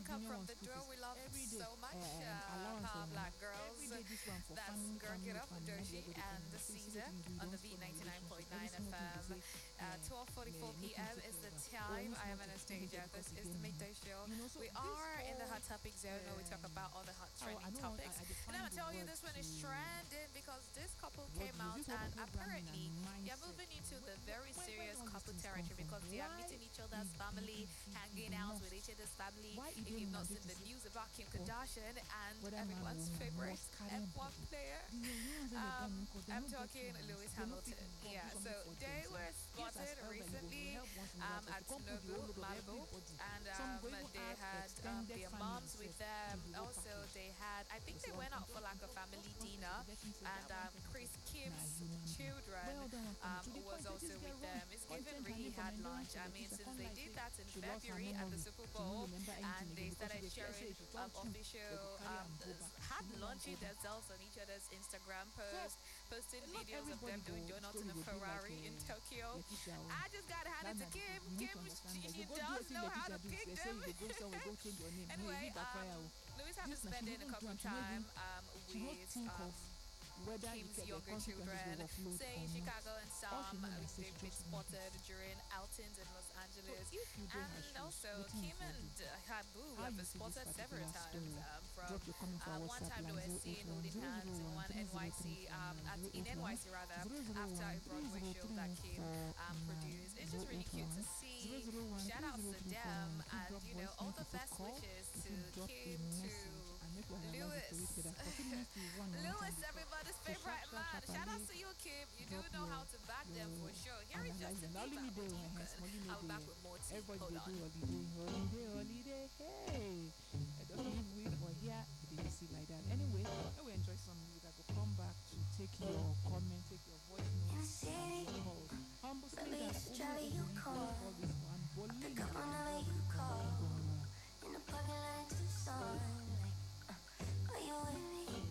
Come junior from one the school duo fees we love every day. so much, Allowance Power Black every Girls. day. This one for That's family, Girl Get family, Up with family. Not Doshi everybody and family. the So Caesar certain you on don't the spoil my relationship. V99.9 Every small thing FM. they say, 12:44 make me p.m. take is care the of her. time. I am Small thing, let me Anastasia. get This because is the again, Midday Show. so We this are in the whole hot topic zone where we talk about all the hot I trending don't want topics. I And define I'm gonna the tell you word this one to is trending because this couple what came use out this word and programming and apparently they're mindset. moving into the very Where serious do all these couple things come territory from? because they are Why meeting each other's family, hanging the out with must? each other's family. Why If don't you've not mandate seen the to say news about Kim what Kardashian and whether man or everyone's woman favorite must carry on F1 body? player, The ones that they done because they I'm not get talking money. Lewis They not Hamilton. fit God Yeah, do so something for they were themselves. Yes, as spotted elder you go recently help once in a while, but at you can't put the whole Nobu, load of Malibu, everybody. and Some go even they add had extended their family moms with set them. to the whole Also, package. they had, I think they So went I'm out for like a just family one dinner, person getting said and that one person Chris said, nah, Kim's human being. children Well done, to the was point that also this with girl them. run It's given content and really name from had endurance lunch. I to mean, the since second they life did say that in she lost her February at the memory. Super She no Bowl, remember and anything they again because started they fear say sharing if you talk true, official, they go carry am go back. had She no wan launching go back. themselves on each other's Instagram So posts, posting not videos of them everybody doing go donuts story in a go be like Ferrari in Tokyo. Leticia. I just got to hand it to That Kim. you need Kim, to understand that she you go do does wetin know how to Leticia do. pick They say them. you go go somewhere go change your name. No, Anyway, you backfire. Louis have been This na she spending a even couple do of am. She no even time she no with think of whether Kim's the younger consequences children, will offload say or in not. Chicago and All she some know na say they've she been just want spotted it. during outings in Los So Angeles. if you dey her And shoes, also, wetin you Kim for and do? Habu How have you been see this spotted several particular times story? from Drop your comment for one WhatsApp time they line were seen 081 holding hands in one 001 NYC in 3031 NYC rather after a Broadway show that Kim produced. It's just really cute to see. Shout out to them and all the best wishes to Kim, to Lewis. Lewis, everybody's favorite man. Shout out to you, Kim. You do know how to back them for sure. Here is Justin Bieber. I'll be back with more tea. Everybody Hold dey on. do holiday, holiday, holiday.